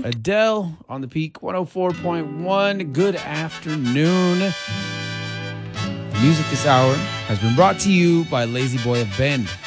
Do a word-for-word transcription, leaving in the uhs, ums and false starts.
Adele on the Peak one oh four point one. Good afternoon. The music this hour has been brought to you by Lazy Boy of Bend.